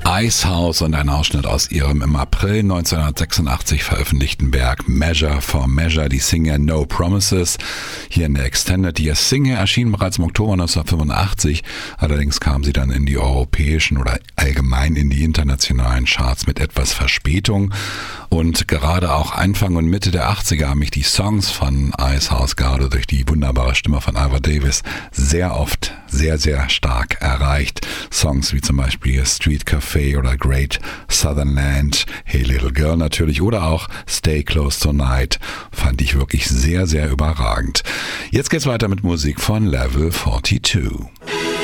Icehouse und ein Ausschnitt aus ihrem im April 1986 veröffentlichten Werk Measure for Measure, die Single No Promises, hier in der Extended. Die Single erschien bereits im Oktober 1985, allerdings kam sie dann in die europäischen oder allgemein in die internationalen Charts mit etwas Verspätung. Und gerade auch Anfang und Mitte der 80er haben mich die Songs von Icehouse gerade durch die wunderbare Stimme von Ivor Davis sehr oft sehr, sehr stark erreicht. Songs wie zum Beispiel Street Café oder Great Southern Land, Hey Little Girl natürlich oder auch Stay Close Tonight fand ich wirklich sehr, sehr überragend. Jetzt geht's weiter mit Musik von Level 42.